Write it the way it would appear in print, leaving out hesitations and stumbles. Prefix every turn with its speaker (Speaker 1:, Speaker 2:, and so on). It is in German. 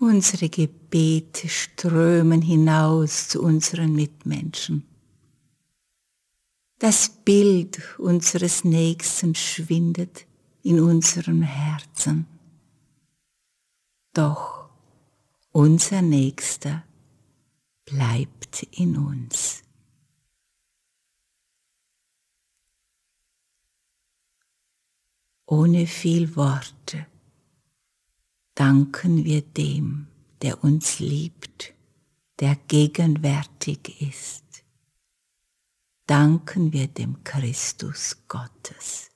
Speaker 1: Unsere Gebete strömen hinaus zu unseren Mitmenschen. Das Bild unseres Nächsten schwindet in unserem Herzen. Doch unser Nächster bleibt in uns. Ohne viel Worte danken wir dem, der uns liebt, der gegenwärtig ist. Danken wir dem Christus Gottes.